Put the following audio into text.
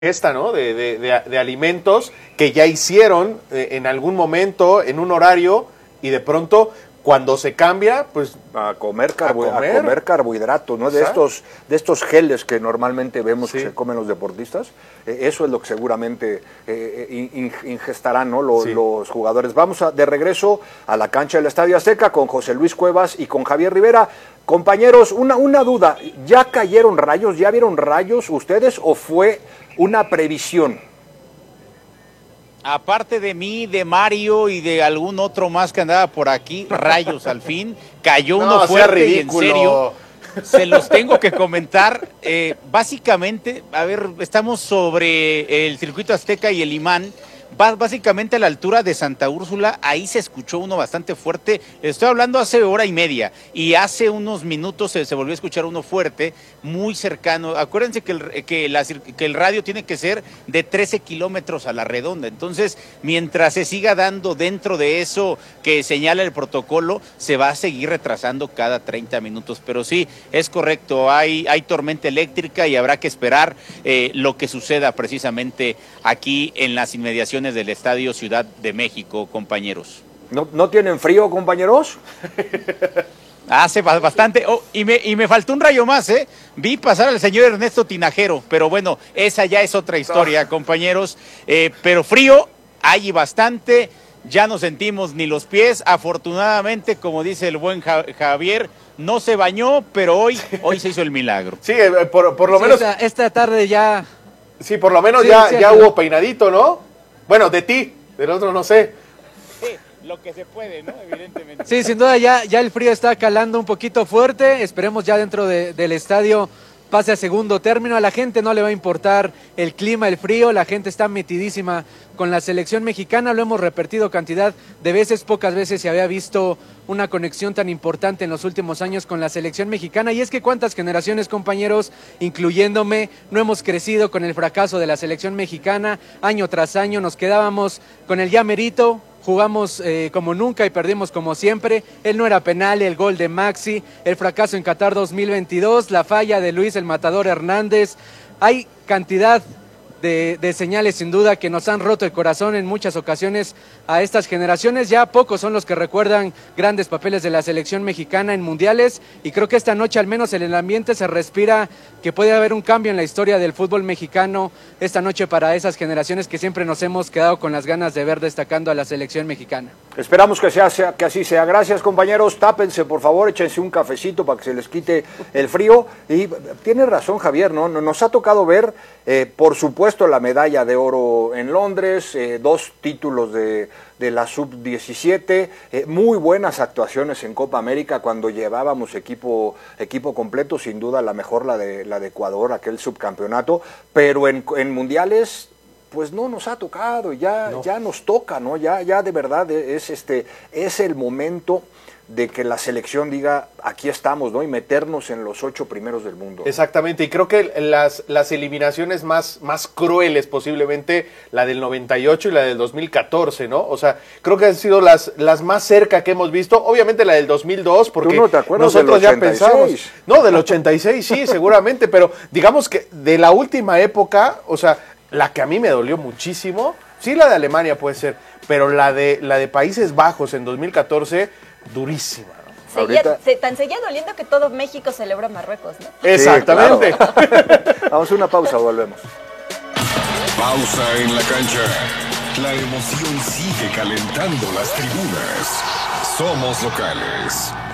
esta, ¿no? De alimentos que ya hicieron en algún momento, en un horario, y de pronto, cuando se cambia, pues a comer carbohidratos, ¿no? De estos geles que normalmente vemos que se comen los deportistas. Eso es lo que seguramente ingestarán, ¿no? Los jugadores. Vamos de regreso a la cancha del Estadio Azteca con José Luis Cuevas y con Javier Rivera. Compañeros, una duda, ¿ya cayeron rayos? ¿Ya vieron rayos ustedes o fue una previsión? Aparte de mí, de Mario y de algún otro más que andaba por aquí, rayos al fin, cayó uno fuerte y en serio, se los tengo que comentar. Básicamente, a ver, estamos sobre el circuito Azteca y el Imán, básicamente a la altura de Santa Úrsula, ahí se escuchó uno bastante fuerte. Estoy hablando hace hora y media, y hace unos minutos se volvió a escuchar uno fuerte, muy cercano. Acuérdense que el radio tiene que ser de 13 kilómetros a la redonda, entonces mientras se siga dando dentro de eso que señala el protocolo, se va a seguir retrasando cada 30 minutos, pero sí, es correcto, hay tormenta eléctrica y habrá que esperar lo que suceda precisamente aquí en las inmediaciones del Estadio Ciudad de México, compañeros. ¿No tienen frío, compañeros? Hace bastante, y me faltó un rayo más, vi pasar al señor Ernesto Tinajero, pero bueno, esa ya es otra historia, compañeros, pero frío hay bastante, ya no sentimos ni los pies, afortunadamente, como dice el buen Javier, no se bañó, pero hoy se hizo el milagro. Sí, por lo menos... Esta tarde ya... Sí, por lo menos ya hubo peinadito, ¿no? Bueno, de ti, del otro no sé. Sí, lo que se puede, ¿no? Evidentemente. Sí, sin duda ya el frío está calando un poquito fuerte. Esperemos ya dentro del estadio pase a segundo término. A la gente no le va a importar el clima, el frío. La gente está metidísima con la selección mexicana. Lo hemos repetido cantidad de veces. Pocas veces se había visto una conexión tan importante en los últimos años con la selección mexicana. Y es que cuántas generaciones, compañeros, incluyéndome, no hemos crecido con el fracaso de la selección mexicana. Año tras año nos quedábamos con el ya merito. Jugamos como nunca y perdimos como siempre. Él no era penal, el gol de Maxi, el fracaso en Qatar 2022, la falla de Luis el Matador Hernández. Hay cantidad de señales sin duda que nos han roto el corazón en muchas ocasiones a estas generaciones. Ya pocos son los que recuerdan grandes papeles de la selección mexicana en mundiales, y creo que esta noche al menos en el ambiente se respira que puede haber un cambio en la historia del fútbol mexicano esta noche para esas generaciones que siempre nos hemos quedado con las ganas de ver destacando a la selección mexicana. Esperamos que así sea. Gracias, compañeros. Tápense, por favor, échense un cafecito para que se les quite el frío. Y tiene razón, Javier, ¿no? Nos ha tocado ver, por supuesto, la medalla de oro en Londres, 2 títulos de la sub-17, muy buenas actuaciones en Copa América cuando llevábamos equipo completo, sin duda la mejor la de Ecuador, aquel subcampeonato, pero en mundiales pues no nos ha tocado, ya nos toca, ¿no? Ya de verdad es el momento de que la selección diga, aquí estamos, ¿no? Y meternos en los 8 primeros del mundo. Exactamente, y creo que las eliminaciones más crueles posiblemente, la del 98 y la del 2014, ¿no? O sea, creo que han sido las más cerca que hemos visto. Obviamente la del 2002, porque ¿tú no te acuerdas nosotros del 86? Ya pensamos. No, del 86 sí, seguramente, pero digamos que de la última época, o sea, la que a mí me dolió muchísimo, sí, la de Alemania puede ser, pero la de Países Bajos en 2014, durísima, ¿no? Tan seguía doliendo que todo México celebró Marruecos, ¿no? Exactamente. Sí, claro. Vamos a una pausa, volvemos. Pausa en la cancha. La emoción sigue calentando las tribunas. Somos locales.